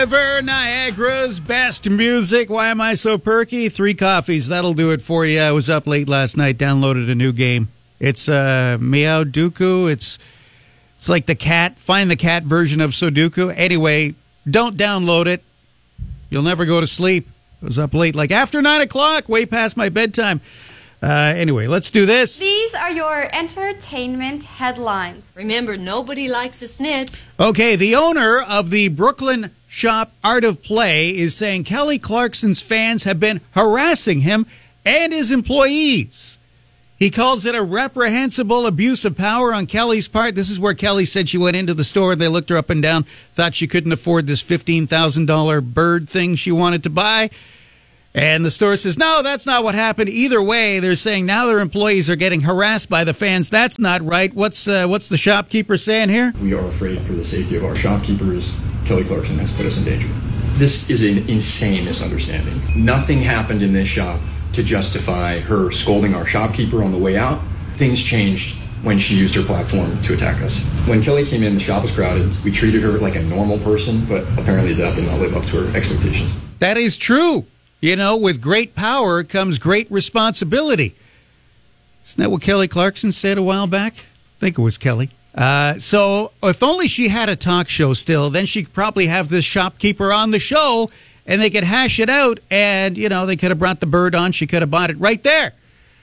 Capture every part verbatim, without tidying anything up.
River, Niagara's best music. Why am I so perky? Three coffees. That'll do it for you. I was up late last night, downloaded a new game. It's uh, Meow Duku. It's it's like the cat. Find the cat version of Sudoku. Anyway, don't download it. You'll never go to sleep. I was up late, like after nine o'clock, way past my bedtime. Uh, anyway, let's do this. These are your entertainment headlines. Remember, nobody likes a snitch. Okay, the owner of the Brooklyn shop Art of Play is saying Kelly Clarkson's fans have been harassing him and his employees. He calls it a reprehensible abuse of power on Kelly's part. This is where Kelly said she went into the store and they looked her up and down, thought she couldn't afford this fifteen thousand dollars bird thing she wanted to buy. And the store says, no, that's not what happened. Either way, they're saying now their employees are getting harassed by the fans. That's not right. What's uh, what's the shopkeeper saying here? We are afraid for the safety of our shopkeepers. Kelly Clarkson has put us in danger. This is an insane misunderstanding. Nothing happened in this shop to justify her scolding our shopkeeper on the way out. Things changed when she used her platform to attack us. When Kelly came in, the shop was crowded. We treated her like a normal person, but apparently that did not live up to her expectations. That is true. You know, with great power comes great responsibility. Isn't that what Kelly Clarkson said a while back? I think it was Kelly. Uh, so if only she had a talk show still, then she could probably have this shopkeeper on the show and they could hash it out. And, you know, they could have brought the bird on. She could have bought it right there.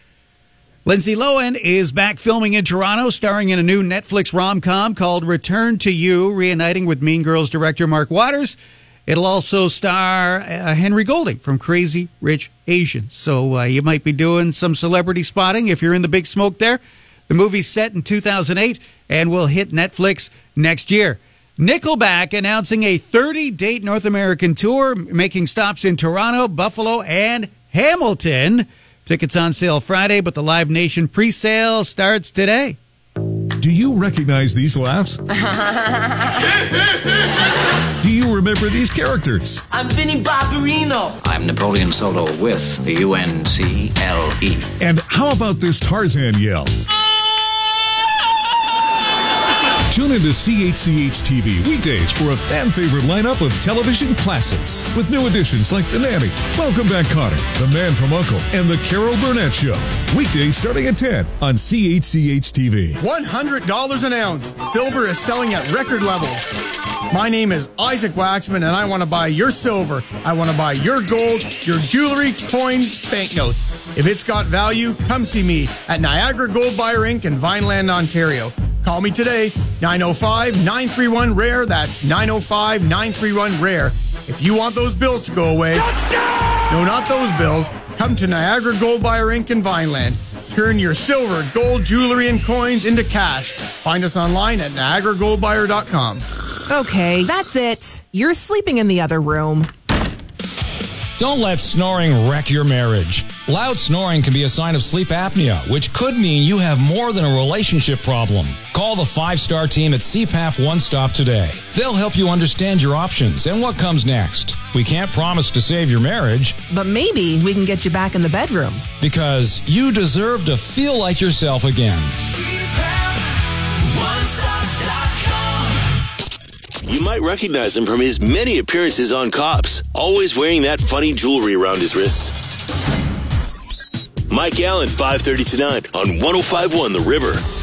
Lindsay Lohan is back filming in Toronto, starring in a new Netflix rom-com called Return to You, reuniting with Mean Girls director Mark Waters. It'll also star uh, Henry Golding from Crazy Rich Asians. So uh, you might be doing some celebrity spotting if you're in the big smoke there. The movie's set in two thousand eight and will hit Netflix next year. Nickelback announcing a thirty-date North American tour, making stops in Toronto, Buffalo, and Hamilton. Tickets on sale Friday, but the Live Nation pre-sale starts today. Do you recognize these laughs? Do you remember these characters? I'm Vinnie Barbarino. I'm Napoleon Solo with the U N C L E. And how about this Tarzan yell? Tune into C H C H T V weekdays for a fan-favorite lineup of television classics with new additions like The Nanny, Welcome Back Kotter, The Man from U N C L E, and The Carol Burnett Show. Weekdays starting at ten on C H C H T V. one hundred dollars an ounce. Silver is selling at record levels. My name is Isaac Waxman, and I want to buy your silver. I want to buy your gold, your jewelry, coins, banknotes. If it's got value, come see me at Niagara Gold Buyer Incorporated in Vineland, Ontario. Call me today, nine oh five, nine three one, R A R E. That's nine oh five, nine three one, R A R E. If you want those bills to go away, no, not those bills, come to Niagara Gold Buyer Incorporated in Vineland. Turn your silver, gold, jewelry, and coins into cash. Find us online at niagara gold buyer dot com. Okay, that's it. You're sleeping in the other room. Don't let snoring wreck your marriage. Loud snoring can be a sign of sleep apnea, which could mean you have more than a relationship problem. Call the five-star team at C PAP One Stop today. They'll help you understand your options and what comes next. We can't promise to save your marriage, but maybe we can get you back in the bedroom. Because you deserve to feel like yourself again. C PAP One Stop dot com. You might recognize him from his many appearances on Cops, always wearing that funny jewelry around his wrists. Mike Allen, five thirty to nine on one oh five point one The River.